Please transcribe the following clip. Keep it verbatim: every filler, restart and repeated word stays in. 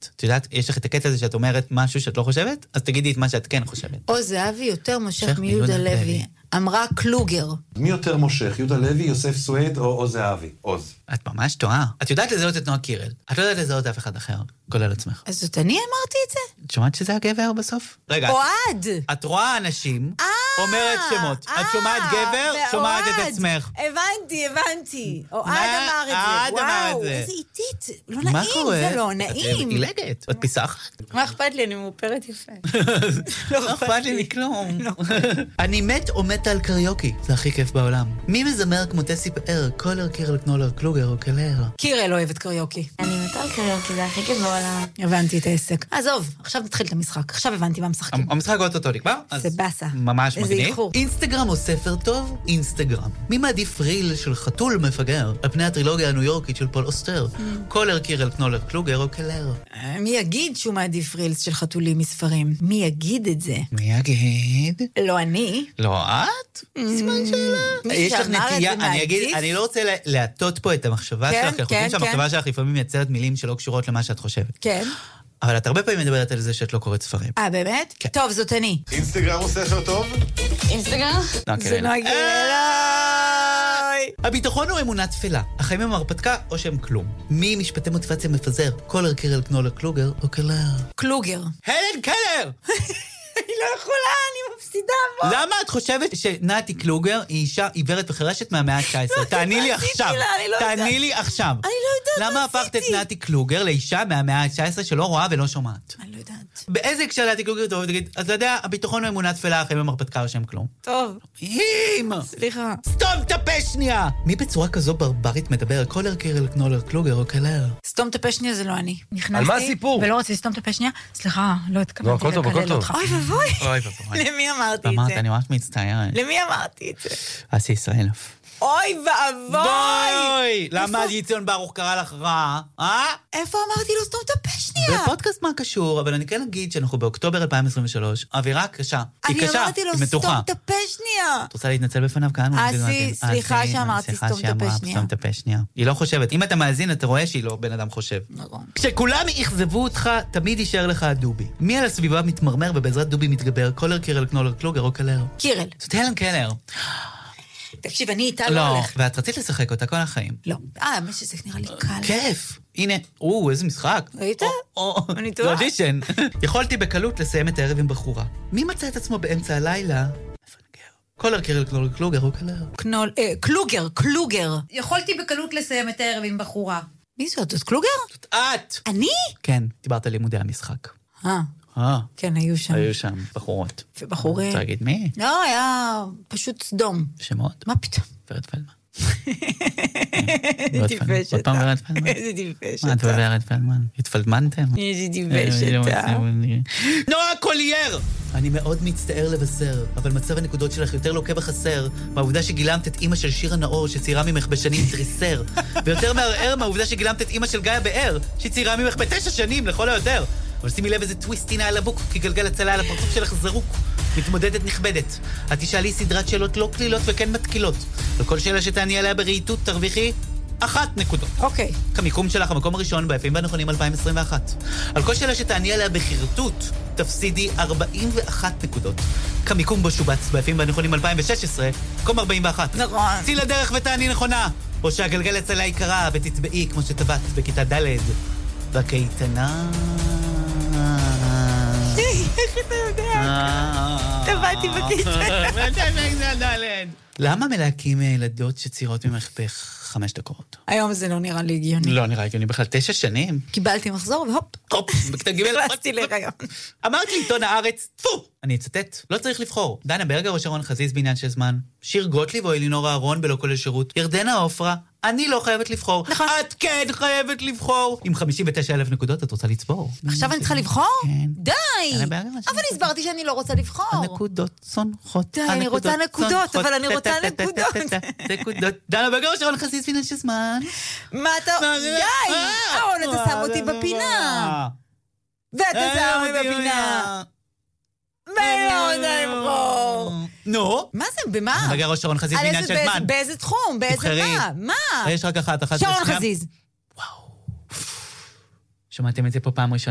חושבת. את יודעת, יש לך את הקטע הזה שאת אומרת משהו שאת לא חושבת, אז תגידי את מה שאת כן חושבת. או זהבי יותר מושך מיהודה לוי. אמרה קלוגר. מי יותר מושך? יהודה לוי, יוסף סואט או, או זהבי? עוז. את ממש טועה. את יודעת לזהות את נועה קירל. את לא יודעת לזהות אף אחד אחר, כולל עצמך. אז זאת אני אמרתי את זה? את שומעת שזה הגבר בסוף? רגע. אוהד! את רואה אנשים, אומרת שמות. את שומעת גבר, שומעת את עצמך. הבנתי, הבנתי. אוהד אמר את זה. אוהד אמר את זה. איזה איטית. לא נעים, זה לא נעים. את עילגת. את פיסה אחת. מה אכפת לי? אני מאופרת יפה. לא אכפת לי מכלום. אני מת או מת על קריוקי. זה הכי כיף בעולם. מי מזמר כמו טסי פאר, קולר, קירל, קנולר, קלוגר או קלר? קירל לא אוהבת קריוקי. אני מתה על קריוקי, זה הכי כיף בעולם. הבנתי את העסק. עזוב, עכשיו נתחיל את המשחק. עכשיו הבנתי מה משחקים. המשחק אותו נקבע? זה בסה. ממש מגניב. איזה איחור. אינסטגרם או ספר טוב? אינסטגרם. מי מעדיף ריל של חתול מפגר על פני הטרילוגיה הניו יורקית של פול אוסטר? קולר, קירל, קנולר, קלוגר או קלר? מי יגיד שהוא מעדיף רילס של חתולים מספרים? מי יגיד את זה? מי יגיד? לא אני. לא את? סימן שאלה. יש לך נטייה, אני אגיד, אני לא רוצה להטות פה את המחשבה שלך, כי אנחנו חושבים שהמחשבה שלך לפעמים מייצרת מילים שלא קשורות למה שאת חושבת. כן. אבל את הרבה פעמים מדברת על זה שאת לא קוראת ספרים. אה, באמת? כן. טוב, זאת אני. אינסטגרם הוא ספר טוב? אינסטגרם? זה נגיד אליי. הביטחון הוא אמונה תפלה. החיים הם הרפתקה או שהם כלום. מי משפטי מוטיבציה מפזר? קולר, קירל, קנולר, קלוגר או קלר? קלוגר. הלן קלר! אני לא יכולה, אני מפסידה בו. למה את חושבת שנתי קלוגר היא אישה עיוורת וחרשת מהמאה ה-תשע עשרה? תעני לי עכשיו. תעני לי עכשיו. אני לא יודעת. למה הפכת את נתי קלוגר לאישה מהמאה ה-תשע עשרה שלא רואה ולא שומעת? אני לא יודעת. באיזה הקשר נתי קלוגר טוב? תגיד, אז אתה יודע, הביטחון הוא אמונה תפלה, החיים הם הרפתקה או שהם כלום. טוב. אים! סליחה. סתום את הפה שנייה! מי בצורה כזו ברברית מדבר? קולר, קירל, קנולר, קלוגר או קלר? סתום את הפה שנייה זה לא אני. נכנסתי. על מה הסיפור? ולא רציתי לסתום את הפה שנייה. סליחה, לא לא, התכוונתי הכל טוב, הכל לקלל טוב. אותך. אוי ובוי. אוי ואבוי. למי אמרתי את אמרת, זה? אני ממש מצטערת. למי אמרתי את זה? אסי ישראלוף. אוי ואבוי! בואי! למה ציון ברוך קרא לך רע? אה? איפה אמרתי לו סתום את הפה שנייה? בפודקאסט מה קשור, אבל אני כן אגיד שאנחנו באוקטובר אלפיים עשרים ושלוש, אווירה קשה. היא אני קשה, אמרתי לו היא סתום מתוחה. את הפה שנייה. את רוצה להתנצל בפניו כאן? אסי, סליחה שאמרתי סתום את הפה שנייה. סתום את הפה שנייה. היא לא חושבת. אם אתה מאזין, אתה רואה שהיא לא בן אדם חושב. נכון. כשכולם יכזבו אותך, תמיד יישאר לך הדובי. מי על הסביבה מתמרמר ובעזרת דובי מתגבר? קולר, קירל, קנולר, קלוגר או קלר? קירל. זאת הלן קלר. תקשיב, אני איתה לא לא, הולך. ואת רצית לשחק אותה כל החיים. לא. אה, מה שזה נראה לי קל. כיף. הנה, או, איזה משחק. ראית? או, אני טועה. אודישן. יכולתי בקלות לסיים את הערב עם בחורה. מי מצא את עצמו באמצע הלילה? מפנגר. קולר, קירל, קנולר, קלוגר או קלר? קנול, אה, קלוגר, קלוגר. יכולתי בקלות לסיים את הערב עם בחורה. מי זאת? זאת קלוגר? זאת את! אני? כן, דיברת על לימודי המשחק. אה, אה, כן, היו שם. היו שם בחורות. ובחורים. רוצה להגיד מי? לא, היה פשוט סדום. שמות? מה פתאום? ורד פלמן. איזה טיפש עוד פעם אתה. ורד פלמן? איזה טיפש מה, את אתה. ורד פלמן? התפלמנתם? איזה טיפש אתה. נועה קולייר! אני מאוד מצטער לבשר, אבל מצב הנקודות שלך יותר לוקה בחסר מהעובדה שגילמת את אימא של שירה נאור שצעירה ממך בשנים תריסר, ויותר מערער מהעובדה שגילמת את אימא של גיא באר שצעירה ממך בתשע שנים לכל היותר. אבל שימי לב איזה טוויסט הנה על הבוק, כי גלגל הצלה על הפרצוף שלך זרוק. מתמודדת נכבדת. את תשאלי סדרת שאלות לא כלילות וכן מתקילות. לכל שאלה שתעני עליה ברהיטות תרוויחי אחת נקודות. אוקיי. כמיקום שלך המקום הראשון ביפים והנכונים אלפיים עשרים ואחת. על כל שאלה שתעני עליה בחרטוט תפסידי ארבעים ואחת נקודות. כמיקום בו שובץ ביפים והנכונים אלפיים ושש עשרה, מקום ארבעים ואחת. נכון. צאי לדרך ותעני נכונה. או שהגלגל הצלה יקרה ותטבעי כמו שטבעת בכיתה ד' בקייטנה. איך אתה יודע? טבעתי בקייטנה. למה מלהקים ילדות שצעירות ממך בחמש דקות? היום זה לא נראה לי הגיוני. לא נראה הגיוני בכלל, תשע שנים. קיבלתי מחזור והופ. הופ, בכתה ג' נכנסתי להיריון. אמרתי לעיתון הארץ, טפו! אני אצטט, לא צריך לבחור. דנה ברגר או שרון חזיז בעניין של זמן, שיר גוטליב או אלינור אהרון בלא כולל שירות, ירדנה עופרה, אני לא חייבת לבחור. נכון. את כן חייבת לבחור. עם חמישים ותשע אלף נקודות את רוצה לצבור. עכשיו אני צריכה לבחור? כן. די! דנה ברגר, אבל הסברתי שאני לא רוצה לבחור. הנקודות צונחות. די, אני רוצה נקודות, אבל אני רוצה נקודות. נקודות. דנה ברגר או שרון חזיז בעניין של זמן. מה אתה... די! אהרון, אתה שם אותי בפינה. ואתה שם אותי בפינה. ואני לא רוצה לבחור. נו? מה זה? במה? ברגר או שרון חזיז בעניין של זמן. באיזה תחום? באיזה מה? מה? יש רק אחת, אחת. שרון חזיז. וואו. שמעתם את זה פה פעם ראשונה.